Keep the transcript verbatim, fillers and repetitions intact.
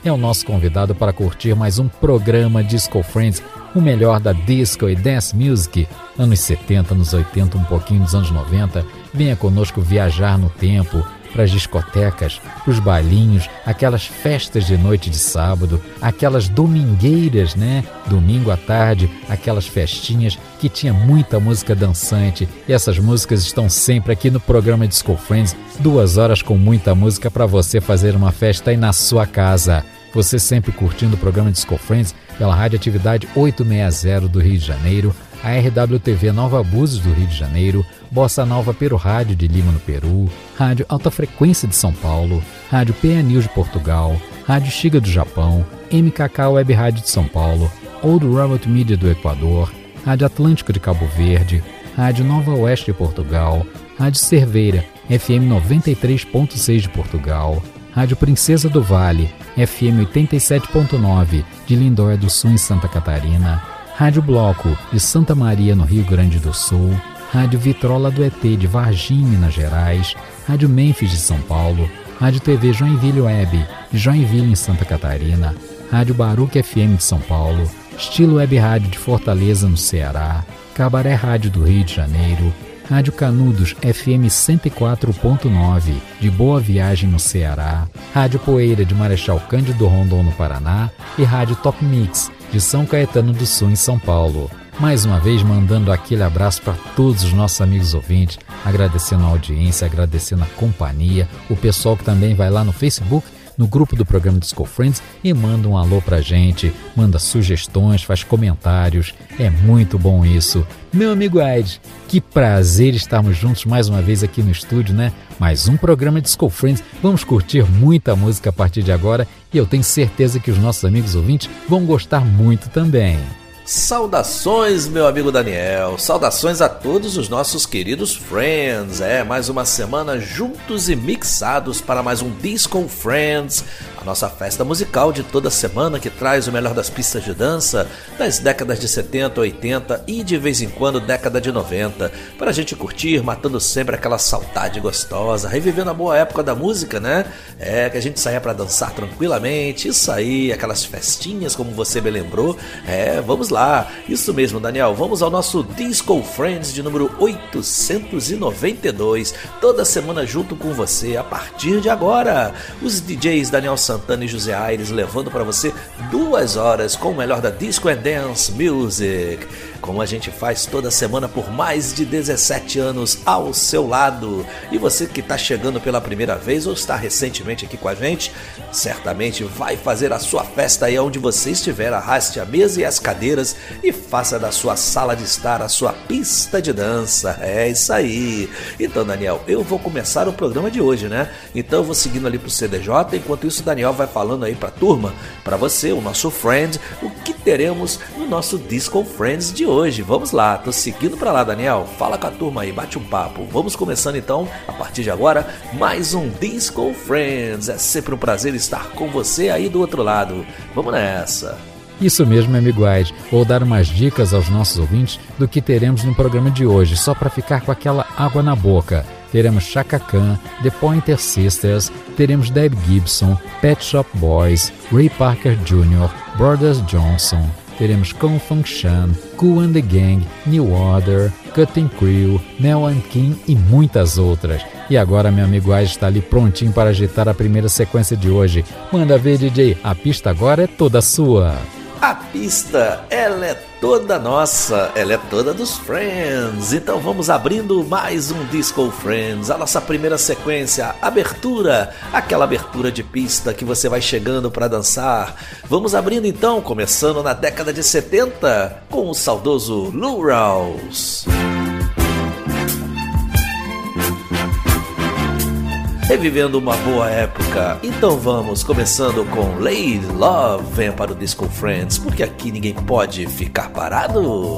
é o nosso convidado para curtir mais um programa Disco Friends, o melhor da disco e dance music, anos setenta, anos oitenta, um pouquinho dos anos noventa. Venha conosco viajar no tempo, para as discotecas, os bailinhos, aquelas festas de noite de sábado, aquelas domingueiras, né? Domingo à tarde, aquelas festinhas que tinha muita música dançante. E essas músicas estão sempre aqui no programa Disco Friends, duas horas com muita música para você fazer uma festa aí na sua casa. Você sempre curtindo o programa Disco Friends pela Radioatividade oitocentos e sessenta do Rio de Janeiro, a R W T V Nova Búzios do Rio de Janeiro, Bossa Nova Peru Rádio de Lima no Peru, Rádio Alta Frequência de São Paulo, Rádio P A News de Portugal, Rádio Xiga do Japão, M K K Web Rádio de São Paulo, Old Robot Media do Equador, Rádio Atlântico de Cabo Verde, Rádio Nova Oeste de Portugal, Rádio Cerveira, F M noventa e três ponto seis de Portugal, Rádio Princesa do Vale, F M oitenta e sete ponto nove de Lindóia do Sul em Santa Catarina, Rádio Bloco de Santa Maria no Rio Grande do Sul, Rádio Vitrola do E T de Varginha, Minas Gerais, Rádio Memphis de São Paulo, Rádio T V Joinville Web de Joinville em Santa Catarina, Rádio Baruch F M de São Paulo, Estilo Web Rádio de Fortaleza no Ceará, Cabaré Rádio do Rio de Janeiro, Rádio Canudos F M cento e quatro ponto nove de Boa Viagem no Ceará, Rádio Poeira de Marechal Cândido Rondon no Paraná e Rádio Top Mix de São Caetano do Sul em São Paulo. Mais uma vez mandando aquele abraço para todos os nossos amigos ouvintes, agradecendo a audiência, agradecendo a companhia, o pessoal que também vai lá no Facebook, no grupo do programa Disco Friends e manda um alô pra gente, manda sugestões, faz comentários, é muito bom isso. Meu amigo Ed, que prazer estarmos juntos mais uma vez aqui no estúdio, né? Mais um programa Disco Friends, vamos curtir muita música a partir de agora e eu tenho certeza que os nossos amigos ouvintes vão gostar muito também. Saudações, meu amigo Daniel, saudações a todos os nossos queridos friends. É, mais uma semana juntos e mixados para mais um Disco Friends, a nossa festa musical de toda semana que traz o melhor das pistas de dança das décadas de setenta, oitenta e de vez em quando década de noventa, para a gente curtir, matando sempre aquela saudade gostosa, revivendo a boa época da música, né? É, que a gente saía para dançar tranquilamente, isso aí, aquelas festinhas como você me lembrou. É, vamos lá. Isso mesmo, Daniel, vamos ao nosso Disco Friends de número oitocentos e noventa e dois, toda semana junto com você, a partir de agora, os D Js Daniel Santana e José Aires levando para você duas horas com o melhor da Disco and Dance Music, como a gente faz toda semana por mais de dezessete anos ao seu lado. E você que está chegando pela primeira vez ou está recentemente aqui com a gente, certamente vai fazer a sua festa aí onde você estiver, arraste a mesa e as cadeiras e faça da sua sala de estar a sua pista de dança. É isso aí. Então, Daniel, eu vou começar o programa de hoje, né? Então eu vou seguindo ali pro C D J, enquanto isso o Daniel vai falando aí pra turma, pra você, o nosso friend, o que teremos no nosso Disco Friends de hoje. Vamos lá, tô seguindo pra lá, Daniel. Fala com a turma aí, bate um papo. Vamos começando então, a partir de agora, mais um Disco Friends. É sempre um prazer estar com você aí do outro lado. Vamos nessa. Isso mesmo, meu amigo Ed. Vou dar umas dicas aos nossos ouvintes do que teremos no programa de hoje, só para ficar com aquela água na boca. Teremos Chaka Khan, The Pointer Sisters, teremos Deb Gibson, Pet Shop Boys, Ray Parker Júnior, Brothers Johnson, teremos Kung Fu Shan, Kool and the Gang, New Order, Cutting Crew, Mel and Kim e muitas outras. E agora meu amigo Ed está ali prontinho para agitar a primeira sequência de hoje. Manda ver, D J, a pista agora é toda sua. A pista, ela é toda nossa, ela é toda dos Friends. Então vamos abrindo mais um Disco Friends, a nossa primeira sequência, abertura, aquela abertura de pista que você vai chegando para dançar. Vamos abrindo então, começando na década de setenta, com o saudoso Lou Rawls. Revivendo uma boa época, então vamos começando com Lady Love. Venha para o Disco Friends, porque aqui ninguém pode ficar parado.